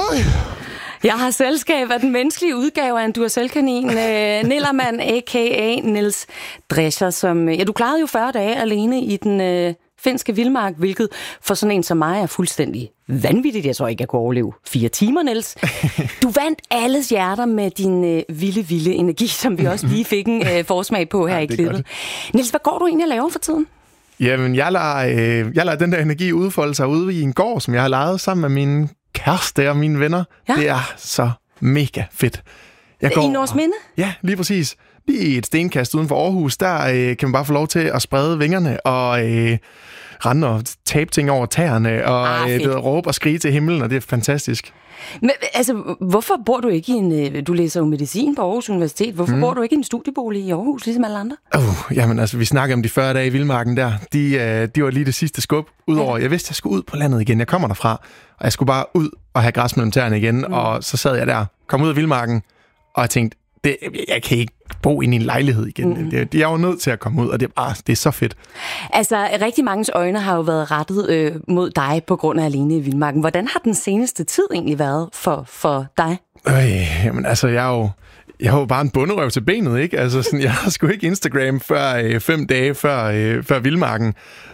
Jeg har selskab af den menneskelige udgave af en Duracell-kanin, Nillermand, a.k.a. Niels Drescher, som... du klarede jo 40 dage alene i den finske vildmark, hvilket for sådan en som mig er fuldstændig vanvittigt. Jeg tror ikke, jeg kunne overleve 4 timer, Niels. Du vandt alles hjerter med din vilde energi, som vi også lige fik en forsmag på her i klippet. Niels, hvad går du egentlig at lave for tiden? Jamen, jeg lader den der energi udfolde sig ude i en gård, som jeg har lejet sammen med mine kæreste og mine venner. Ja. Det er så mega fedt. I Nordsminde? Ja, lige præcis. Lige et stenkast uden for Aarhus, der kan man bare få lov til at sprede vingerne og rende og tabe ting over tæerne og råbe og skrige til himlen, og det er fantastisk. Men altså, hvorfor bor du ikke i en... Du læser jo medicin på Aarhus Universitet. Hvorfor bor du ikke i en studiebolig i Aarhus, ligesom alle andre? Jamen altså, vi snakker om de 40 dage i vildmarken der. De var lige det sidste skub. Udover, jeg vidste, jeg skulle ud på landet igen. Jeg kommer derfra, og jeg skulle bare ud og have græs mellem tæerne igen. Og så sad jeg der, kom ud af vildmarken, og jeg tænkte, jeg kan ikke bo inde i en lejlighed igen. Jeg er jo nødt til at komme ud, og det er så fedt. Altså, rigtig manges øjne har jo været rettet mod dig på grund af Alene i Vildmarken. Hvordan har den seneste tid egentlig været for dig? Jamen altså, jeg har jo bare en bunderøv til benet, ikke? Altså, sådan, jeg har sgu ikke Instagram før 5 dage før Vildmarken.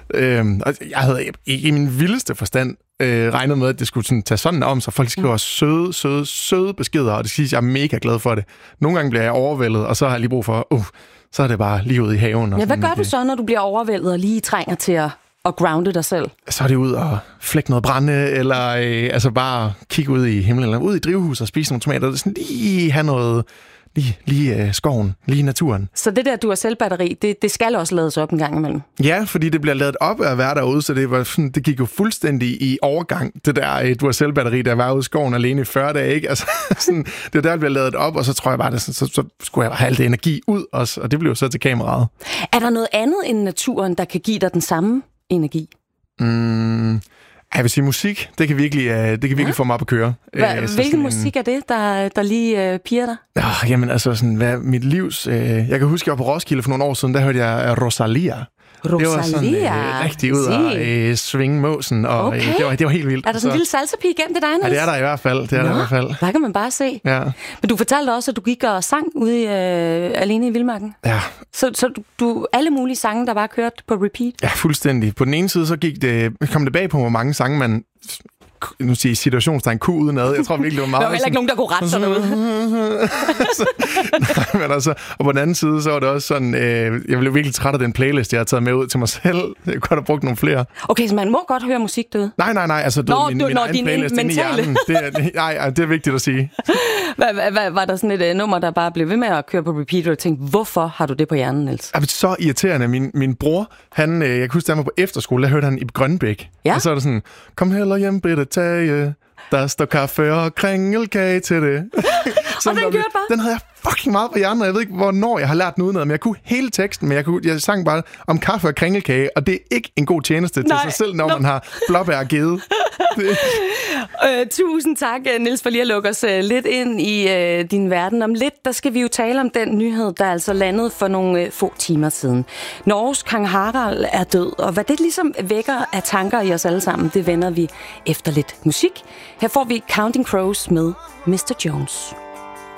Og jeg havde ikke i min vildeste forstand regnet med, at det skulle sådan tage sådan om, så folk skriver søde beskeder, og det siger, jeg er mega glad for det. Nogle gange bliver jeg overvældet, og så har jeg lige brug for, så er det bare lige ude i haven. Og hvad gør du så, når du bliver overvældet og lige trænger til at grounde dig selv? Så er det ud og flække noget brænde, eller altså bare kigge ud i himlen, eller ud i drivhuset og spise nogle tomater, sådan lige have noget... Lige skoven, lige naturen. Så det der Duracell-batteri, det skal også lades op en gang imellem? Ja, fordi det bliver ladet op af at være derude, så det gik jo fuldstændig i overgang, det der Duracell-batteri, der var ude i skoven alene i 40 dage, ikke? Altså, sådan, det der bliver ladet op, og så tror jeg bare, så skulle jeg have alt det energi ud også, og det blev jo så til kameraet. Er der noget andet end naturen, der kan give dig den samme energi? Jeg vil sige musik, det kan virkelig få mig op at køre. Hvilken musik er det, der lige piger dig? Jamen altså, sådan, mit livs... jeg kan huske, jeg var på Roskilde for nogle år siden, der hørte jeg Rosalia. Det var sådan rigtig ud og svinge måsen, og det var helt vildt. Er der sådan en lille salsa-pige gennem det dig, Niels? Ja, det er der i hvert fald. Der kan man bare se. Ja. Men du fortalte også, at du gik og sang ude i, Alene i Vildmarken. Ja. Så du alle mulige sange, der bare kørte på repeat? Ja, fuldstændig. På den ene side, så kom det bag på, hvor mange sange man... Nu siger situationstegn Q udenad. Jeg tror virkelig, det var meget... Der var heller ikke nogen, der kunne rette sådan noget. Nej, men altså... Og på den anden side, så var det også sådan... jeg blev virkelig træt af den playlist, jeg har taget med ud til mig selv. Jeg kunne have brugt nogle flere. Okay, så man må godt høre musik derude? Nej. Altså, min egen playlist inde i hjernen. Det er vigtigt at sige. Var der sådan et nummer, der bare blev ved med at køre på repeat, og tænkte, hvorfor har du det på hjernen, Niels? Så irriterende. Min bror, jeg kan huske, han var på efterskole, der hørte han i Grønbæk. Ja? Og så er det sådan, kom heller hjem, Britte Tage. Der står kaffe og kringelkage til det. Og den kørte bare? Den havde jeg fucking meget på hjernen, og jeg ved ikke, hvornår jeg har lært den udenad, men jeg kunne hele teksten, men jeg sang bare om kaffe og kringelkage, og det er ikke en god tjeneste til sig selv, når man har blåbær givet. Tusind tak, Niels, for lige at lukke os lidt ind i din verden. Om lidt, der skal vi jo tale om den nyhed, der altså landede for nogle få timer siden. Norges Kong Harald er død, og hvad det ligesom vækker af tanker i os alle sammen, det vender vi efter lidt musik. Her får vi Counting Crows med Mr. Jones.